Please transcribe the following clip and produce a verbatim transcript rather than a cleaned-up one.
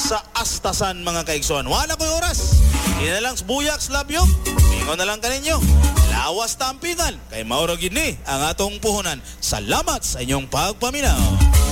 sa Astasan mga kaigsoon. Wala ko'y oras. Hindi na lang buyak, slabyok. Mingo na lang kaninyo. Lawas tampigan. Kay Mauro Gidni ang atong puhunan. Salamat sa inyong pagpaminaw.